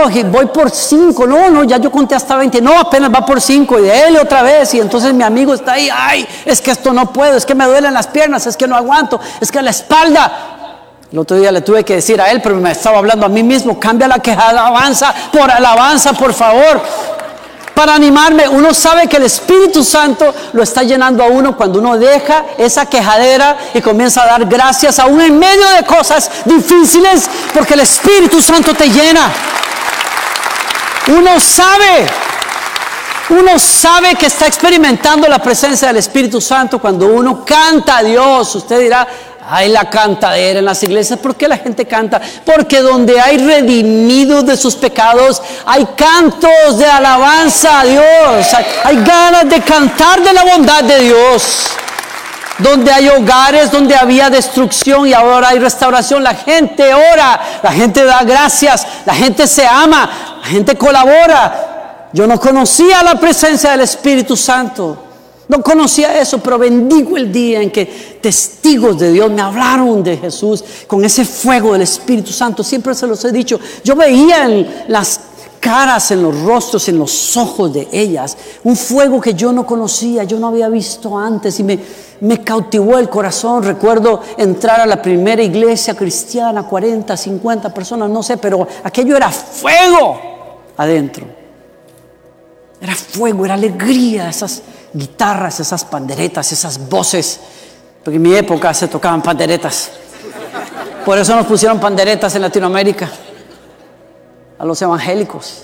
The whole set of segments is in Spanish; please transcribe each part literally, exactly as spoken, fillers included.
no, voy por cinco, no, no, ya yo conté hasta veinte, no, apenas va por cinco, y él otra vez, y entonces mi amigo está ahí, ay, es que esto no puedo, es que me duelen las piernas, es que no aguanto, es que la espalda. El otro día le tuve que decir a él, pero me estaba hablando a mí mismo, cambia la queja de alabanza por alabanza, por favor, para animarme. Uno sabe que el Espíritu Santo lo está llenando a uno cuando uno deja esa quejadera y comienza a dar gracias aún en medio de cosas difíciles, porque el Espíritu Santo te llena. Uno sabe, uno sabe que está experimentando la presencia del Espíritu Santo cuando uno canta a Dios. Usted dirá, hay la cantadera en las iglesias. ¿Por qué la gente canta? Porque donde hay redimidos de sus pecados, hay cantos de alabanza a Dios. Hay, hay ganas de cantar de la bondad de Dios. Donde hay hogares donde había destrucción y ahora hay restauración, la gente ora, la gente da gracias, la gente se ama, la gente colabora. Yo no conocía la presencia del Espíritu Santo. No conocía eso, pero bendigo el día en que testigos de Dios me hablaron de Jesús con ese fuego del Espíritu Santo. Siempre se los he dicho. Yo veía en las caras, en los rostros, en los ojos de ellas un fuego que yo no conocía, yo no había visto antes, y me, me cautivó el corazón. Recuerdo entrar a la primera iglesia cristiana, cuarenta, cincuenta personas, no sé, pero aquello era fuego adentro. Era fuego, era alegría, esas guitarras, esas panderetas, esas voces, porque en mi época se tocaban panderetas. Por eso nos pusieron panderetas en Latinoamérica a los evangélicos.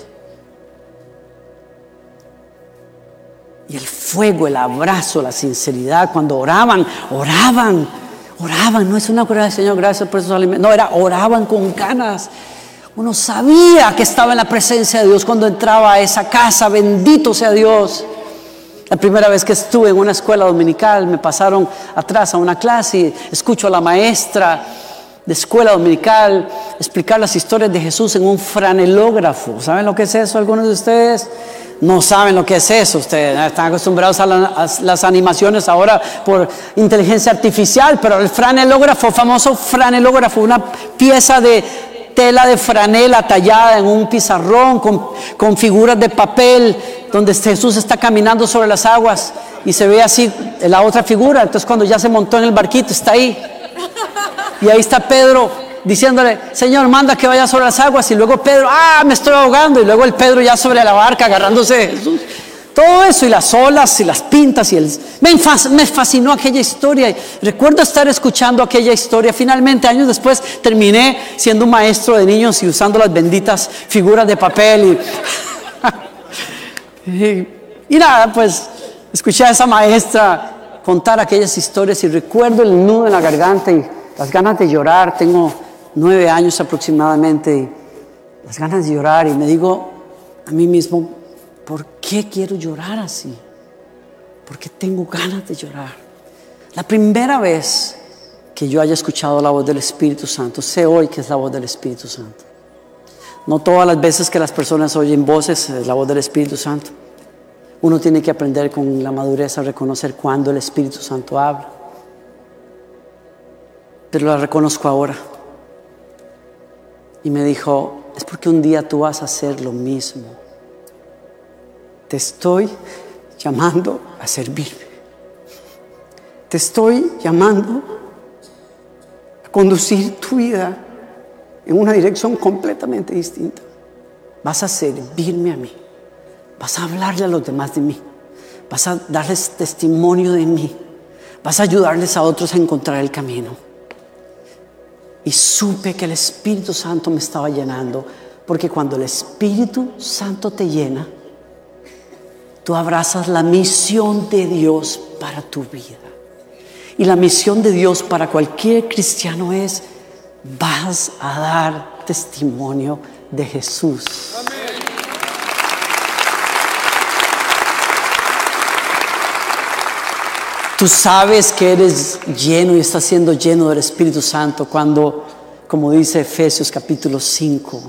Y el fuego, el abrazo, la sinceridad, cuando oraban, oraban, oraban, no es una cosa de Señor, gracias por esos alimentos, no, era oraban con ganas. Uno sabía que estaba en la presencia de Dios cuando entraba a esa casa, bendito sea Dios. La primera vez que estuve en una escuela dominical, me pasaron atrás a una clase y escucho a la maestra de escuela dominical explicar las historias de Jesús en un franelógrafo. ¿Saben lo que es eso algunos de ustedes? No saben lo que es eso. Ustedes están acostumbrados a, la, a las animaciones ahora por inteligencia artificial, pero el franelógrafo, famoso franelógrafo, una pieza de tela de franela tallada en un pizarrón con, con figuras de papel, donde Jesús está caminando sobre las aguas y se ve así la otra figura. Entonces cuando ya se montó en el barquito, está ahí, y ahí está Pedro diciéndole, Señor, manda que vaya sobre las aguas, y luego Pedro, ah, me estoy ahogando, y luego el Pedro ya sobre la barca agarrándose de Jesús. Todo eso, y las olas y las pintas, y el, me, me fascinó aquella historia. Recuerdo estar escuchando aquella historia. Finalmente, años después, terminé siendo un maestro de niños y usando las benditas figuras de papel. Y, y, y nada, pues escuché a esa maestra contar aquellas historias y recuerdo el nudo en la garganta y las ganas de llorar. Tengo nueve años aproximadamente, y las ganas de llorar, y me digo a mí mismo, ¿por qué quiero llorar así? Porque tengo ganas de llorar. La primera vez que yo haya escuchado la voz del Espíritu Santo, sé hoy que es la voz del Espíritu Santo. No todas las veces que las personas oyen voces es la voz del Espíritu Santo. Uno tiene que aprender con la madurez a reconocer cuando el Espíritu Santo habla. Pero la reconozco ahora. Y me dijo, es porque un día tú vas a hacer lo mismo. Te estoy llamando a servirme. Te estoy llamando a conducir tu vida en una dirección completamente distinta. Vas a servirme a mí. Vas a hablarle a los demás de mí. Vas a darles testimonio de mí. Vas a ayudarles a otros a encontrar el camino. Y supe que el Espíritu Santo me estaba llenando, porque cuando el Espíritu Santo te llena, tú abrazas la misión de Dios para tu vida. Y la misión de Dios para cualquier cristiano es: vas a dar testimonio de Jesús. Amén. Tú sabes que eres lleno y estás siendo lleno del Espíritu Santo cuando, como dice Efesios capítulo cinco,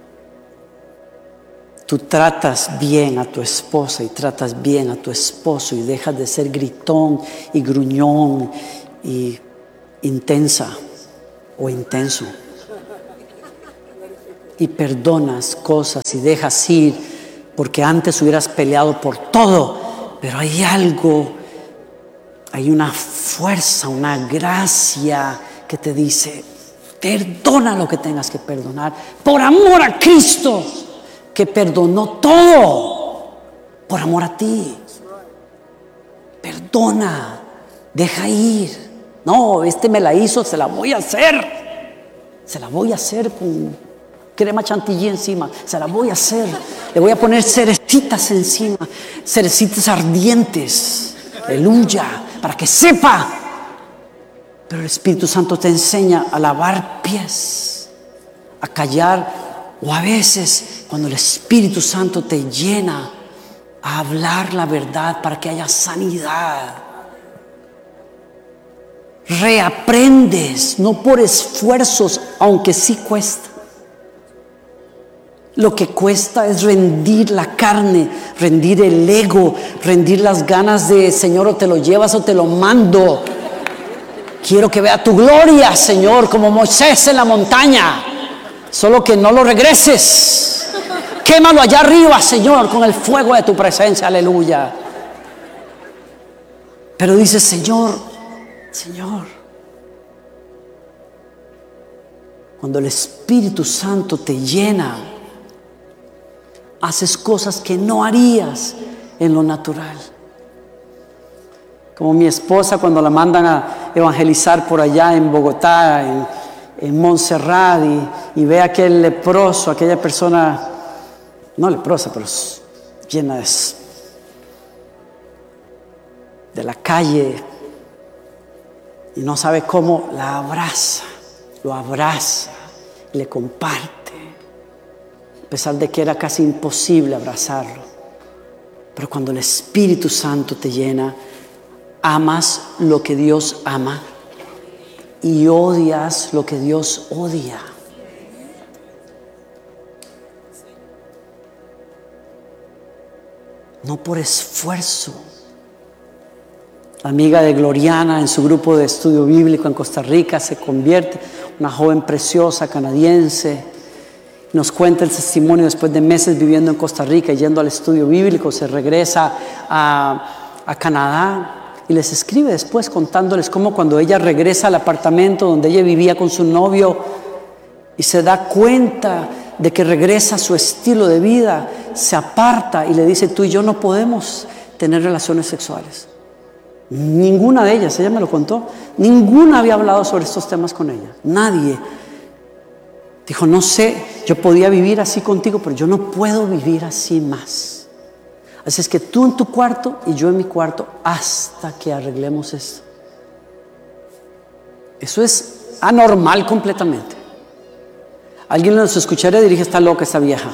tú tratas bien a tu esposa y tratas bien a tu esposo y dejas de ser gritón y gruñón y intensa o intenso. y perdonas cosas y dejas ir, porque antes hubieras peleado por todo, pero hay algo, hay una fuerza, una gracia que te dice, perdona lo que tengas que perdonar, por amor a Cristo, que perdonó todo, por amor a ti. Perdona, deja ir. No, este me la hizo, se la voy a hacer. Se la voy a hacer con crema chantilly encima. Se la voy a hacer. Le voy a poner cerecitas encima. Cerecitas ardientes. Aleluya. Para que sepa. Pero el Espíritu Santo te enseña a lavar pies. A callar. O a veces, cuando el Espíritu Santo te llena, a hablar la verdad para que haya sanidad. Reaprendes, no por esfuerzos, aunque sí cuesta. Lo que cuesta es rendir la carne, rendir el ego, rendir las ganas de, Señor, o te lo llevas o te lo mando. Quiero que vea tu gloria, Señor, como Moisés en la montaña. Solo que no lo regreses. Quémalo allá arriba, Señor, con el fuego de tu presencia, aleluya. Pero dice, Señor, Señor, cuando el Espíritu Santo te llena, haces cosas que no harías en lo natural. Como mi esposa cuando la mandan a evangelizar por allá en Bogotá, en, en Montserrat, y, y ve a aquel leproso, aquella persona, no leprosa, pero llena de, de la calle, y no sabe cómo, la abraza, lo abraza, le comparte, a pesar de que era casi imposible abrazarlo. Pero cuando el Espíritu Santo te llena, amas lo que Dios ama y odias lo que Dios odia. No por esfuerzo. La amiga de Gloriana en su grupo de estudio bíblico en Costa Rica se convierte, una joven preciosa canadiense. Nos cuenta el testimonio después de meses viviendo en Costa Rica y yendo al estudio bíblico, se regresa a, a Canadá y les escribe después contándoles cómo cuando ella regresa al apartamento donde ella vivía con su novio y se da cuenta de que regresa a su estilo de vida, se aparta y le dice, tú y yo no podemos tener relaciones sexuales. Ninguna de ellas, ella me lo contó, ninguna había hablado sobre estos temas con ella, nadie. Dijo, no sé, yo podía vivir así contigo, pero yo no puedo vivir así más. Así es que tú en tu cuarto y yo en mi cuarto hasta que arreglemos esto. Eso es anormal completamente. Alguien nos escucharía y diría, está loca esta vieja.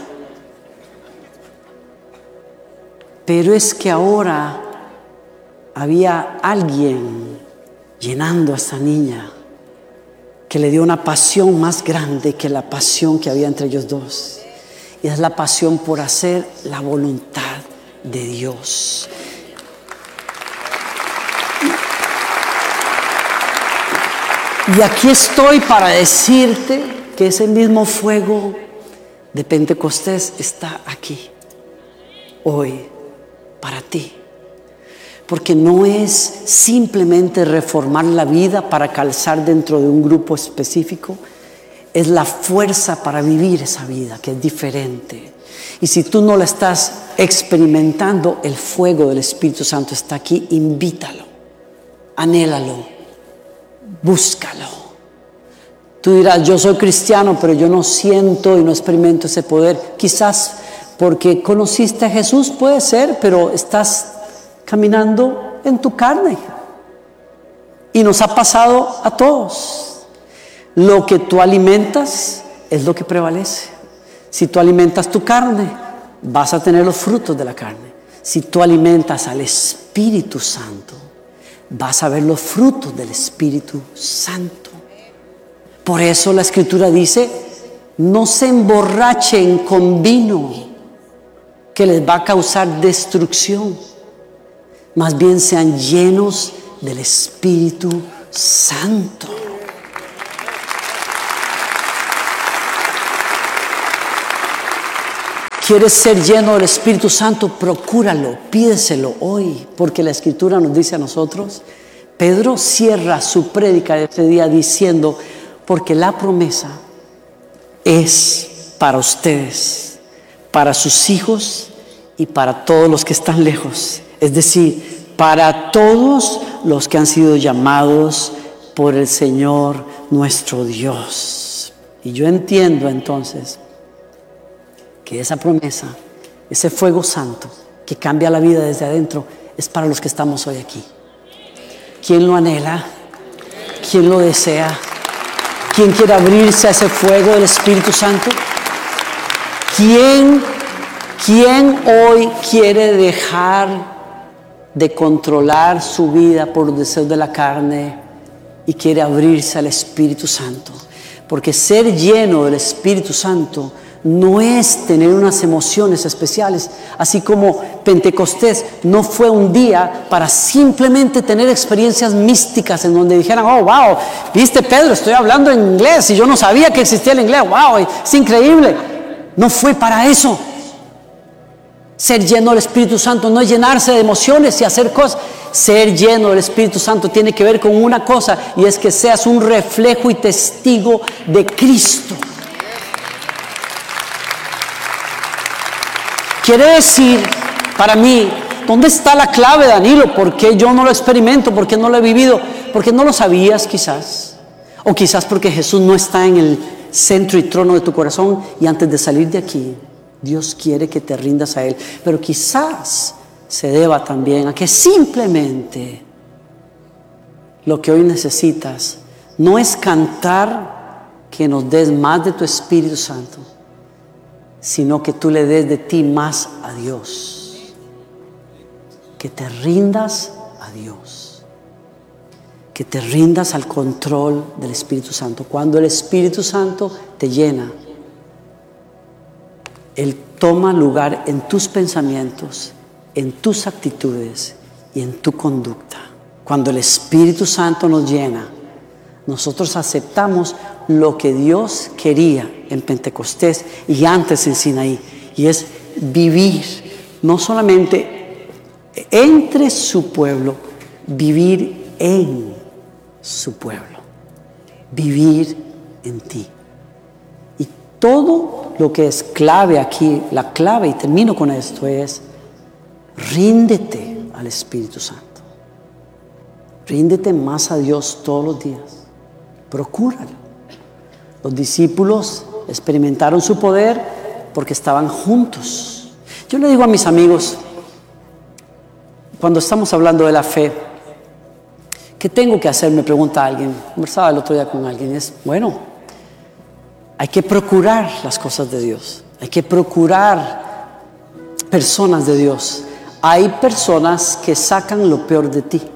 Pero es que ahora había alguien llenando a esta niña que le dio una pasión más grande que la pasión que había entre ellos dos. Y es la pasión por hacer la voluntad de Dios. Y aquí estoy para decirte que ese mismo fuego de Pentecostés está aquí, hoy, para ti. Porque no es simplemente reformar la vida para calzar dentro de un grupo específico, es la fuerza para vivir esa vida que es diferente. Y si tú no la estás experimentando, el fuego del Espíritu Santo está aquí, invítalo, anhélalo, búscalo. Tú dirás, yo soy cristiano, pero yo no siento y no experimento ese poder. Quizás porque conociste a Jesús, puede ser, pero estás caminando en tu carne. Y nos ha pasado a todos. Lo que tú alimentas es lo que prevalece. Si tú alimentas tu carne, vas a tener los frutos de la carne. Si tú alimentas al Espíritu Santo, vas a ver los frutos del Espíritu Santo. Por eso la Escritura dice, no se emborrachen con vino que les va a causar destrucción. Más bien sean llenos del Espíritu Santo. ¿Quieres ser lleno del Espíritu Santo? Procúralo, pídeselo hoy, porque la Escritura nos dice a nosotros. Pedro cierra su prédica de este día diciendo, porque la promesa es para ustedes, para sus hijos y para todos los que están lejos. Es decir, para todos los que han sido llamados por el Señor nuestro Dios. Y yo entiendo entonces que esa promesa, ese fuego santo que cambia la vida desde adentro, es para los que estamos hoy aquí. ¿Quién lo anhela? ¿Quién lo desea? ¿Quién quiere abrirse a ese fuego del Espíritu Santo? ¿Quién, quién hoy quiere dejar de controlar su vida por los deseos de la carne y quiere abrirse al Espíritu Santo? Porque ser lleno del Espíritu Santo no es tener unas emociones especiales, así como Pentecostés no fue un día para simplemente tener experiencias místicas en donde dijeran, oh, wow, viste Pedro, estoy hablando en inglés y yo no sabía que existía el inglés, wow, es increíble. No fue para eso. Ser lleno del Espíritu Santo no es llenarse de emociones y hacer cosas. Ser lleno del Espíritu Santo tiene que ver con una cosa, y es que seas un reflejo y testigo de Cristo. Quiere decir, para mí, ¿dónde está la clave, Danilo? ¿Por qué yo no lo experimento? ¿Por qué no lo he vivido? Porque no lo sabías quizás. O quizás porque Jesús no está en el centro y trono de tu corazón, y antes de salir de aquí, Dios quiere que te rindas a Él. Pero quizás se deba también a que simplemente lo que hoy necesitas no es cantar que nos des más de tu Espíritu Santo, sino que tú le des de ti más a Dios, que te rindas a Dios, que te rindas al control del Espíritu Santo. Cuando el Espíritu Santo te llena, Él toma lugar en tus pensamientos, en tus actitudes y en tu conducta. Cuando el Espíritu Santo nos llena, nosotros aceptamos lo que Dios quería en Pentecostés y antes en Sinaí, y es vivir no solamente entre su pueblo, vivir en su pueblo, vivir en ti. Y todo lo que es clave aquí, la clave, y termino con esto, es ríndete al Espíritu Santo, ríndete más a Dios todos los días, procúralo. Los discípulos experimentaron su poder porque estaban juntos. Yo le digo a mis amigos, cuando estamos hablando de la fe, ¿qué tengo que hacer? Me pregunta alguien. Conversaba el otro día con alguien. Es, bueno, hay que procurar las cosas de Dios. Hay que procurar personas de Dios. Hay personas que sacan lo peor de ti.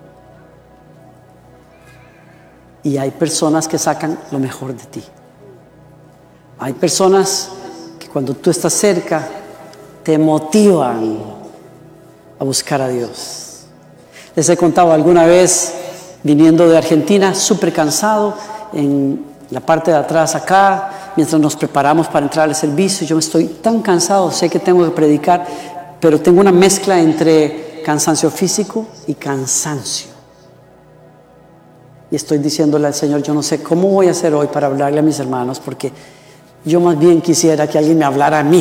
Y hay personas que sacan lo mejor de ti. Hay personas que cuando tú estás cerca te motivan a buscar a Dios. Les he contado alguna vez, viniendo de Argentina, súper cansado, en la parte de atrás acá, mientras nos preparamos para entrar al servicio, yo estoy tan cansado, sé que tengo que predicar, pero tengo una mezcla entre cansancio físico y cansancio. Y estoy diciéndole al Señor, yo no sé cómo voy a hacer hoy para hablarle a mis hermanos, porque yo más bien quisiera que alguien me hablara a mí.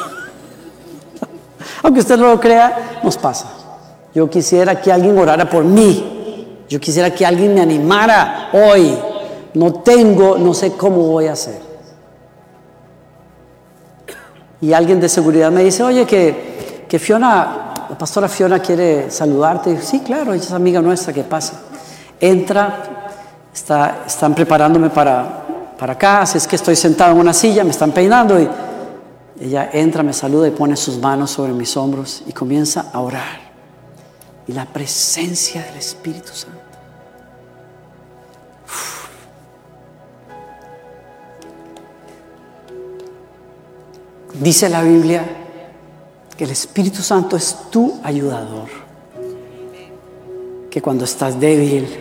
Aunque usted no lo crea, nos pasa. Yo quisiera que alguien orara por mí. Yo quisiera que alguien me animara hoy. No tengo, no sé cómo voy a hacer. Y alguien de seguridad me dice, oye, que, que Fiona, la pastora Fiona quiere saludarte. Y yo, sí, claro, ella es amiga nuestra, que pasa. Entra, está, están preparándome para, para acá, así es que estoy sentado en una silla, me están peinando y ella entra, me saluda y pone sus manos sobre mis hombros y comienza a orar. Y la presencia del Espíritu Santo. Uf. Dice la Biblia que el Espíritu Santo es tu ayudador, que cuando estás débil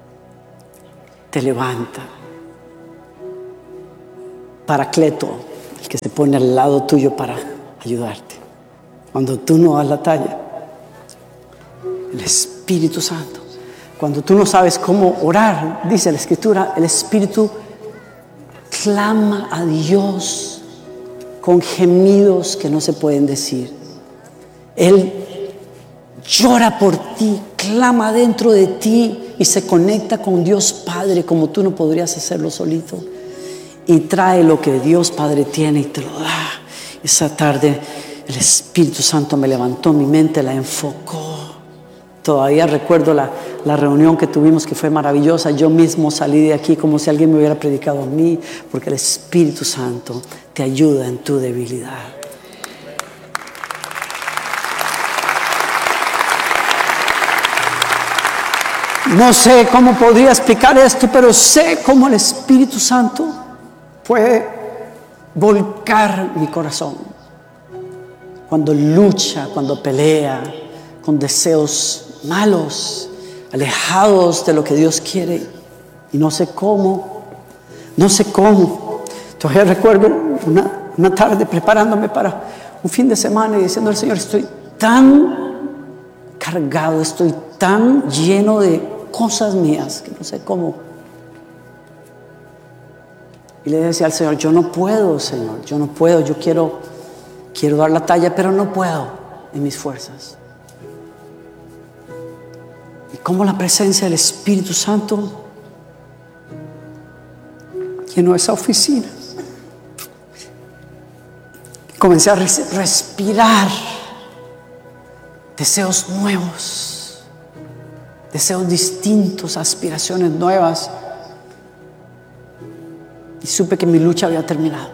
te levanta. Paracleto, el que se pone al lado tuyo para ayudarte. Cuando tú no das la talla, el Espíritu Santo. Cuando tú no sabes cómo orar, dice la Escritura, el Espíritu clama a Dios con gemidos que no se pueden decir. Él llora por ti, clama dentro de ti y se conecta con Dios Padre como tú no podrías hacerlo solito. Y trae lo que Dios Padre tiene y te lo da. Esa tarde el Espíritu Santo me levantó, mi mente la enfocó. Todavía recuerdo la, la reunión que tuvimos, que fue maravillosa. Yo mismo salí de aquí como si alguien me hubiera predicado a mí, porque el Espíritu Santo te ayuda en tu debilidad. No sé cómo podría explicar esto, pero sé cómo el Espíritu Santo puede volcar mi corazón cuando lucha, cuando pelea con deseos malos, alejados de lo que Dios quiere, y no sé cómo, no sé cómo. Todavía recuerdo una, una tarde preparándome para un fin de semana y diciendo al Señor, estoy tan cargado, estoy tan lleno de cosas mías que no sé cómo. Y le decía al Señor, yo no puedo, Señor, yo no puedo, yo quiero, quiero dar la talla, pero no puedo en mis fuerzas. Y como la presencia del Espíritu Santo llenó esa oficina. Comencé a res- respirar deseos nuevos, deseos distintos, aspiraciones nuevas. Y supe que mi lucha había terminado.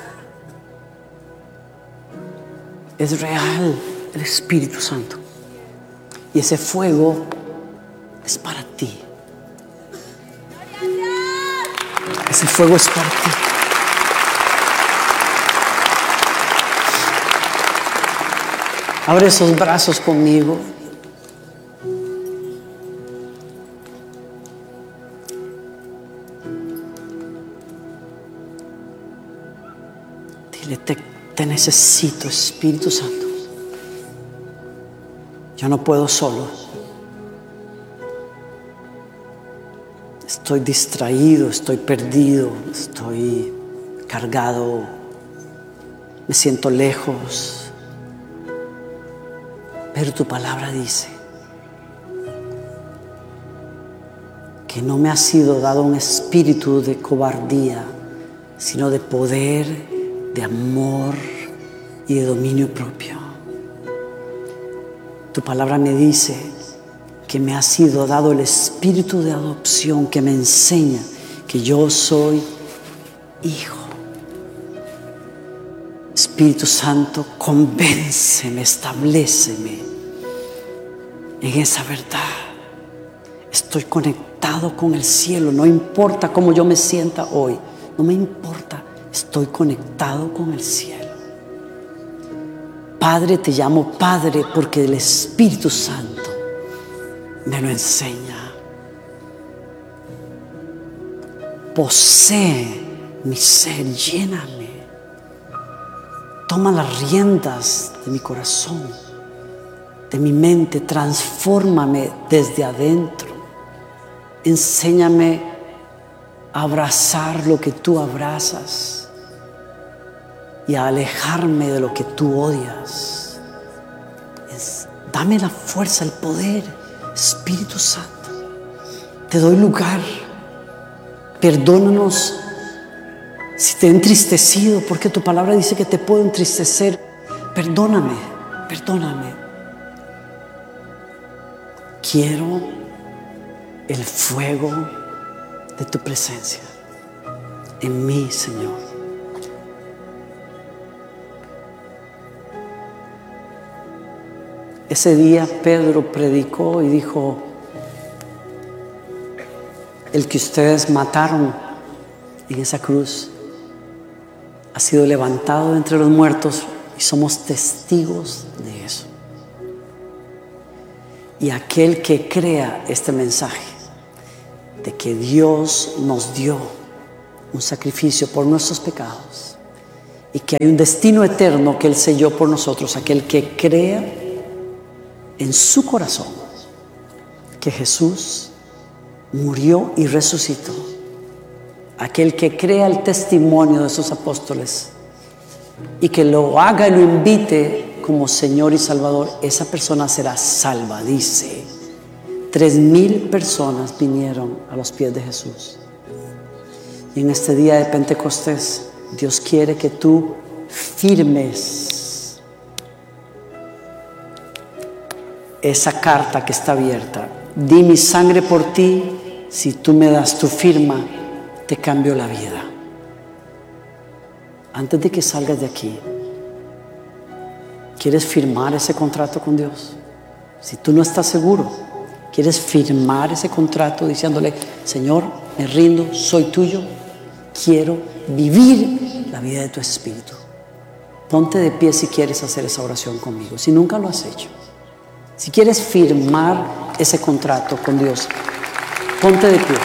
Es real el Espíritu Santo. Y ese fuego es para ti. Ese fuego es para ti. Abre esos brazos conmigo. Dile, te, te necesito, Espíritu Santo. Yo no puedo solo. Estoy distraído, estoy perdido, estoy cargado, me siento lejos. Pero tu palabra dice que no me ha sido dado un espíritu de cobardía, sino de poder, de amor y de dominio propio. Tu palabra me dice que me ha sido dado el espíritu de adopción que me enseña que yo soy hijo. Espíritu Santo, convénceme, establéceme en esa verdad. Estoy conectado con el cielo, no importa cómo yo me sienta hoy, no me importa, estoy conectado con el cielo. Padre, te llamo Padre porque el Espíritu Santo me lo enseña. Posee mi ser, lléname. Toma las riendas de mi corazón, de mi mente, transfórmame desde adentro. Enséñame a abrazar lo que tú abrazas y a alejarme de lo que tú odias. Dame la fuerza, el poder, Espíritu Santo. Te doy lugar. Perdónanos si te he entristecido, porque tu palabra dice que te puedo entristecer. Perdóname, perdóname. Quiero el fuego de tu presencia en mí, Señor. Ese día Pedro predicó y dijo: el que ustedes mataron en esa cruz ha sido levantado de entre los muertos y somos testigos de eso. Y aquel que crea este mensaje de que Dios nos dio un sacrificio por nuestros pecados y que hay un destino eterno que Él selló por nosotros. Aquel que crea en su corazón que Jesús murió y resucitó, aquel que crea el testimonio de sus apóstoles y que lo haga y lo invite como Señor y Salvador, esa persona será salva. Dice, tres mil personas vinieron a los pies de Jesús. Y en este día de Pentecostés, Dios quiere que tú firmes esa carta que está abierta. Di mi sangre por ti, si tú me das tu firma, te cambio la vida. Antes de que salgas de aquí, ¿quieres firmar ese contrato con Dios? Si tú no estás seguro, ¿quieres firmar ese contrato diciéndole, Señor, me rindo, soy tuyo, quiero vivir la vida de tu Espíritu? Ponte de pie si quieres hacer esa oración conmigo, si nunca lo has hecho. Si quieres firmar ese contrato con Dios, ponte de pie.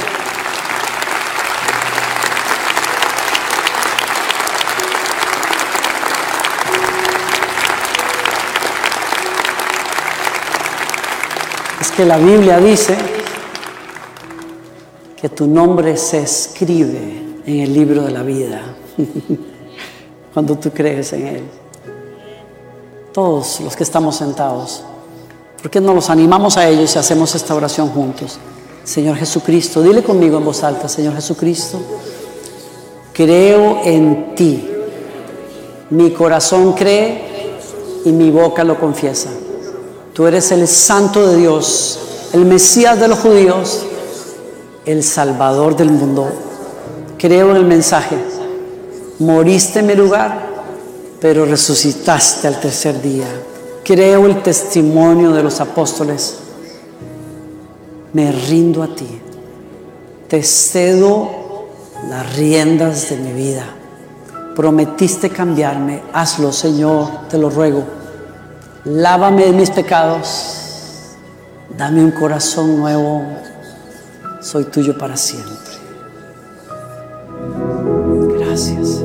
Es que la Biblia dice que tu nombre se escribe en el libro de la vida cuando tú crees en Él. Todos los que estamos sentados, ¿por qué no los animamos a ellos y hacemos esta oración juntos? Señor Jesucristo, dile conmigo en voz alta, Señor Jesucristo, creo en ti. Mi corazón cree y mi boca lo confiesa. Tú eres el Santo de Dios, el Mesías de los judíos, el Salvador del mundo. Creo en el mensaje. Moriste en mi lugar, pero resucitaste al tercer día. Creo el testimonio de los apóstoles. Me rindo a ti. Te cedo las riendas de mi vida. Prometiste cambiarme. Hazlo, Señor, te lo ruego. Lávame de mis pecados. Dame un corazón nuevo. Soy tuyo para siempre. Gracias.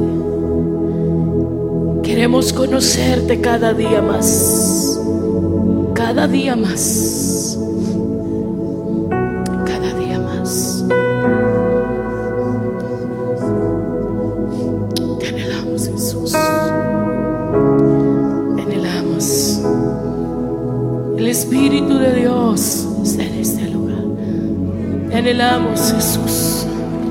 Queremos conocerte cada día más. Cada día más. Cada día más. Te anhelamos, Jesús. Te anhelamos. El Espíritu de Dios está en este lugar. Te anhelamos, Jesús.